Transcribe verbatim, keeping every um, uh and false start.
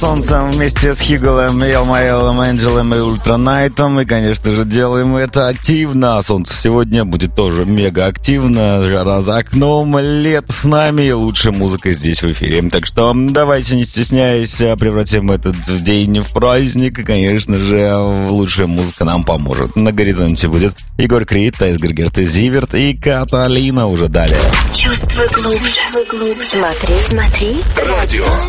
Солнцем вместе с Хиголем, Елмаэлом, Энджелом и Ультранайтом. И, конечно же, делаем это активно. Солнце сегодня будет тоже мега активно. Жара за окном, лето с нами и лучшая музыка здесь в эфире. Так что давайте, не стесняясь, превратим этот день в праздник. И, конечно же, лучшая музыка нам поможет. На горизонте будет Егор Крид, Таис Гергерт и Зиверт и Каталина уже далее. Чувствуй глубже. Смотри, смотри. Радио